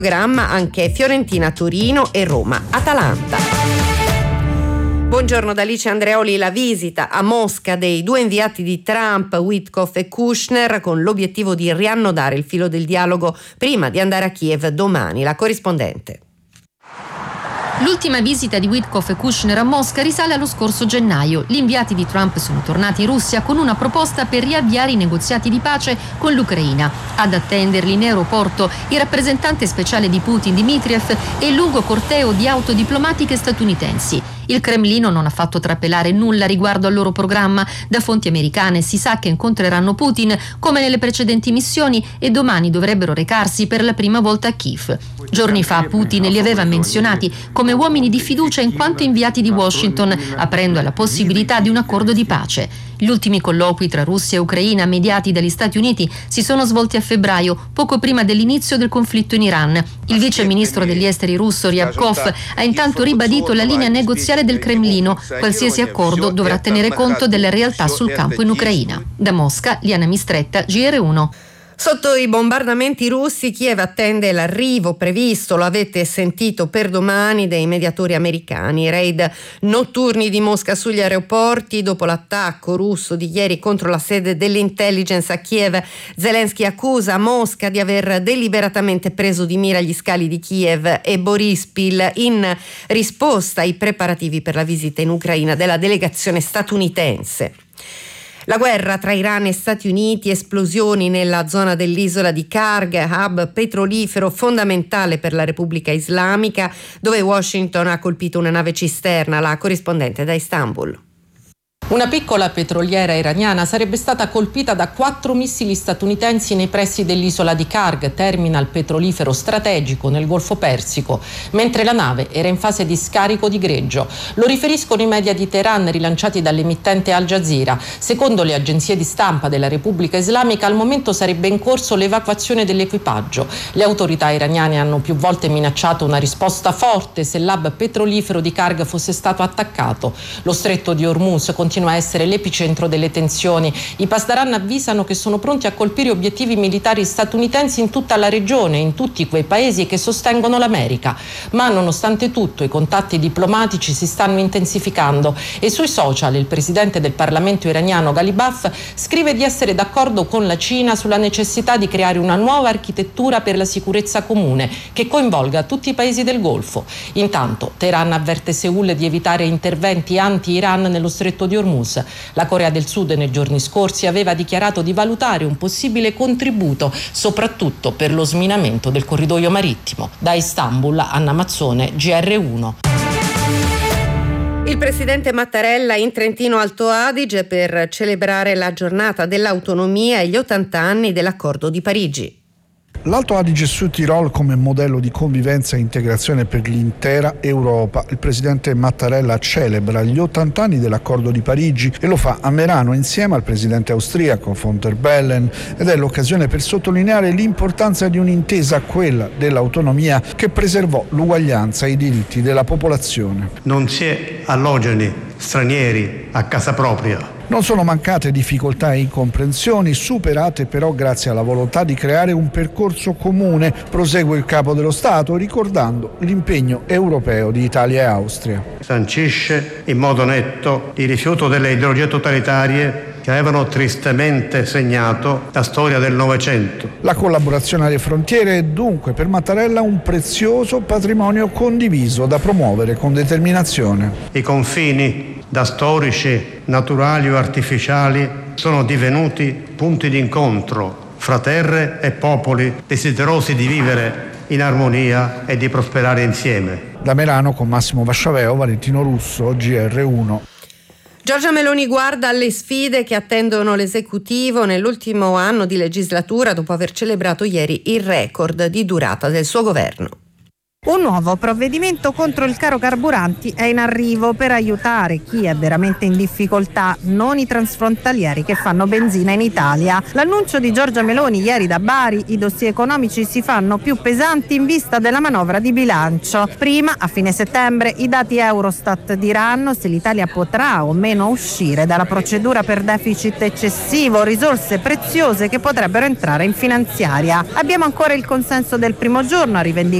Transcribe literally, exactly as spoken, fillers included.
Programma anche Fiorentina-Torino e Roma-Atalanta. Buongiorno da Alice Andreoli. La visita a Mosca dei due inviati di Trump, Witkoff e Kushner, con l'obiettivo di riannodare il filo del dialogo prima di andare a Kiev domani. La corrispondente. L'ultima visita di Witkoff e Kushner a Mosca risale allo scorso gennaio. Gli inviati di Trump sono tornati in Russia con una proposta per riavviare i negoziati di pace con l'Ucraina. Ad attenderli in aeroporto il rappresentante speciale di Putin Dmitriev e il lungo corteo di auto diplomatiche statunitensi. Il Cremlino non ha fatto trapelare nulla riguardo al loro programma. Da fonti americane si sa che incontreranno Putin come nelle precedenti missioni e domani dovrebbero recarsi per la prima volta a Kiev. Giorni fa Putin li aveva menzionati come uomini di fiducia in quanto inviati di Washington, aprendo alla possibilità di un accordo di pace. Gli ultimi colloqui tra Russia e Ucraina, mediati dagli Stati Uniti, si sono svolti a febbraio, poco prima dell'inizio del conflitto in Iran. Il vice ministro degli esteri russo Ryabkov ha intanto ribadito la linea negoziale del Cremlino. Qualsiasi accordo dovrà tenere conto delle realtà sul campo in Ucraina. Da Mosca, Liana Mistretta, G R uno. Sotto i bombardamenti russi, Kiev attende l'arrivo previsto, lo avete sentito, per domani dei mediatori americani. Raid notturni di Mosca sugli aeroporti dopo l'attacco russo di ieri contro la sede dell'intelligence a Kiev. Zelensky accusa Mosca di aver deliberatamente preso di mira gli scali di Kiev e Borispil in risposta ai preparativi per la visita in Ucraina della delegazione statunitense. La guerra tra Iran e Stati Uniti, esplosioni nella zona dell'isola di Karg, hub petrolifero fondamentale per la Repubblica Islamica, dove Washington ha colpito una nave cisterna. La corrispondente da Istanbul. Una piccola petroliera iraniana sarebbe stata colpita da quattro missili statunitensi nei pressi dell'isola di Karg, terminal petrolifero strategico nel Golfo Persico, mentre la nave era in fase di scarico di greggio. Lo riferiscono i media di Teheran rilanciati dall'emittente Al Jazeera. Secondo le agenzie di stampa della Repubblica Islamica, al momento sarebbe in corso l'evacuazione dell'equipaggio. Le autorità iraniane hanno più volte minacciato una risposta forte se l'hub petrolifero di Karg fosse stato attaccato. Lo stretto di Hormuz continua a essere l'epicentro delle tensioni. I Pasdaran avvisano che sono pronti a colpire obiettivi militari statunitensi in tutta la regione, in tutti quei paesi che sostengono l'America. Ma nonostante tutto i contatti diplomatici si stanno intensificando e sui social il presidente del Parlamento iraniano Ghalibaf scrive di essere d'accordo con la Cina sulla necessità di creare una nuova architettura per la sicurezza comune che coinvolga tutti i paesi del Golfo. Intanto Teheran avverte Seul di evitare interventi anti-Iran nello stretto di Hormuz. La Corea del Sud nei giorni scorsi aveva dichiarato di valutare un possibile contributo, soprattutto per lo sminamento del corridoio marittimo. Da Istanbul, Anna Mazzone, G R uno. Il presidente Mattarella in Trentino Alto Adige per celebrare la giornata dell'autonomia e gli ottanta anni dell'Accordo di Parigi. L'Alto Adige Sud Tirol come modello di convivenza e integrazione per l'intera Europa. Il presidente Mattarella celebra gli ottanta anni dell'Accordo di Parigi e lo fa a Merano insieme al presidente austriaco von der Bellen, ed è l'occasione per sottolineare l'importanza di un'intesa, quella dell'autonomia, che preservò l'uguaglianza e i diritti della popolazione. Non si è allogeni stranieri a casa propria. Non sono mancate difficoltà e incomprensioni, superate però grazie alla volontà di creare un percorso comune, prosegue il capo dello Stato, ricordando l'impegno europeo di Italia e Austria. Sancisce in modo netto il rifiuto delle ideologie totalitarie che avevano tristemente segnato la storia del Novecento. La collaborazione alle frontiere è dunque per Mattarella un prezioso patrimonio condiviso da promuovere con determinazione. I confini, da storici, naturali o artificiali, sono divenuti punti di incontro fra terre e popoli desiderosi di vivere in armonia e di prosperare insieme. Da Merano con Massimo Vasciaveo, Valentino Russo, G R uno. Giorgia Meloni guarda alle sfide che attendono l'esecutivo nell'ultimo anno di legislatura dopo aver celebrato ieri il record di durata del suo governo. Un nuovo provvedimento contro il caro carburanti è in arrivo per aiutare chi è veramente in difficoltà, non i transfrontalieri che fanno benzina in Italia. L'annuncio di Giorgia Meloni ieri da Bari: i dossier economici si fanno più pesanti in vista della manovra di bilancio. Prima, a fine settembre, i dati Eurostat diranno se l'Italia potrà o meno uscire dalla procedura per deficit eccessivo, risorse preziose che potrebbero entrare in finanziaria. Abbiamo ancora il consenso del primo giorno a rivendicare